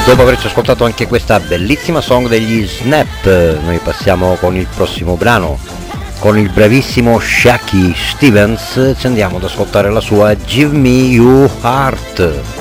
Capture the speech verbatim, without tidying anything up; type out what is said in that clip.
dopo averci ascoltato anche questa bellissima song degli Snap, noi passiamo con il prossimo brano, con il bravissimo Shaky Stevens, ci andiamo ad ascoltare la sua Give Me Your Heart.